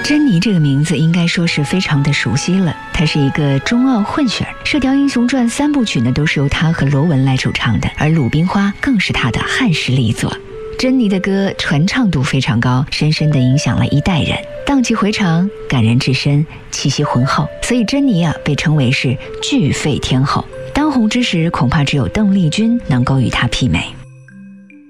珍妮这个名字应该说是非常的熟悉了，她是一个中澳混血，《射雕英雄传》3部曲呢都是由她和罗文来主唱的，而《鲁冰花》更是她的汉时力作。珍妮的歌传唱度非常高，深深地影响了一代人，荡气回肠，感人至深，气息浑厚，所以珍妮被称为是巨肺天后。当红之时，恐怕只有邓丽君能够与她媲美。